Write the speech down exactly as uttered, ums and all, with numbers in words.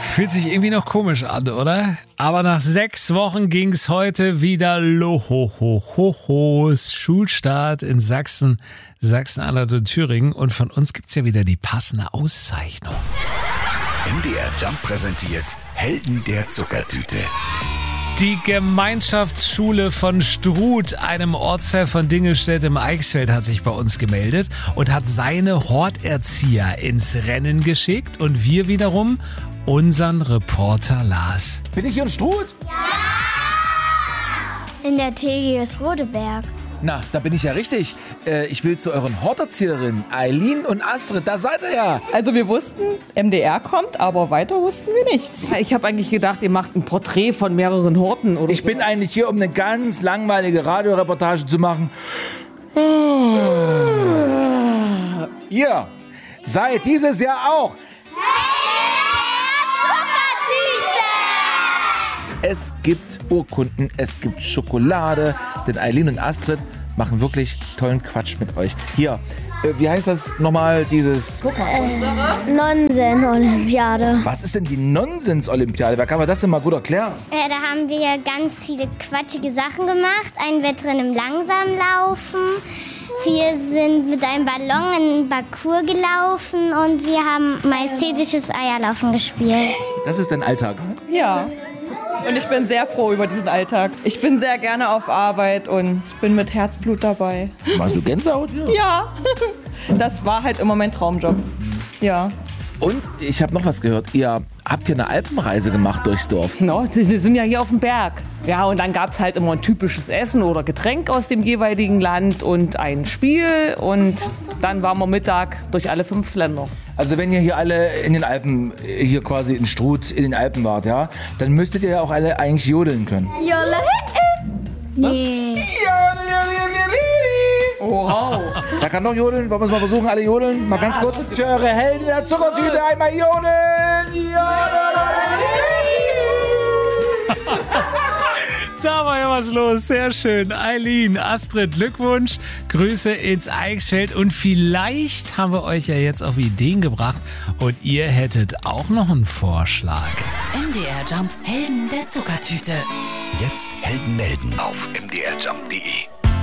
Fühlt sich irgendwie noch komisch an, oder? Aber nach sechs Wochen ging's heute wieder los. Schulstart in Sachsen, Sachsen-Anhalt und Thüringen. Und von uns gibt's ja wieder die passende Auszeichnung. M D R Jump präsentiert Helden der Zuckertüte. Die Gemeinschaftsschule von Struth, einem Ortsteil von Dingelstedt im Eichsfeld, hat sich bei uns gemeldet und hat seine Horterzieher ins Rennen geschickt. Und wir wiederum unseren Reporter Lars. Bin ich hier in Struth? Ja! In der T G S Rodeberg. Na, da bin ich ja richtig. Äh, ich will zu euren Horterzieherinnen, Eileen und Astrid. Da seid ihr ja. Also wir wussten, M D R kommt, aber weiter wussten wir nichts. Ich habe eigentlich gedacht, ihr macht ein Porträt von mehreren Horten oder Ich so. bin eigentlich hier, um eine ganz langweilige Radioreportage zu machen. Ihr seid dieses Jahr auch Es gibt Urkunden, es gibt Schokolade, denn Eileen und Astrid machen wirklich tollen Quatsch mit euch. Hier, äh, wie heißt das nochmal, dieses... Äh, Nonsens-Olympiade. Was ist denn die Nonsens-Olympiade? Wer kann man das denn mal gut erklären? Äh, da haben wir ganz viele quatschige Sachen gemacht. Ein Wettrennen im Langsamlaufen. Wir sind mit einem Ballon in einen Parcours gelaufen und wir haben majestätisches Eierlaufen gespielt. Das ist dein Alltag, ne? Ja. Und ich bin sehr froh über diesen Alltag. Ich bin sehr gerne auf Arbeit und ich bin mit Herzblut dabei. Warst du Gänsehaut hier? Ja, das war halt immer mein Traumjob. Ja. Und ich habe noch was gehört. Ihr habt hier eine Alpenreise gemacht durchs Dorf. No, wir sind ja hier auf dem Berg. Ja, und dann gab es halt immer ein typisches Essen oder Getränk aus dem jeweiligen Land und ein Spiel. Und dann waren wir Mittag durch alle fünf Länder. Also wenn ihr hier alle in den Alpen, hier quasi in Struth, in den Alpen wart, ja, dann müsstet ihr ja auch alle eigentlich jodeln können. Jolle. Nee. Wow. Da kann noch jodeln. Wollen wir es mal versuchen, alle jodeln? Mal ganz kurz. Für eure Helden der Zuckertüte einmal jodeln. Jodeln. Da war ja was los, sehr schön. Eileen, Astrid, Glückwunsch, Grüße ins Eichsfeld und vielleicht haben wir euch ja jetzt auf Ideen gebracht und ihr hättet auch noch einen Vorschlag. M D R Jump, Helden der Zuckertüte. Jetzt Helden melden auf m d r jump punkt d e.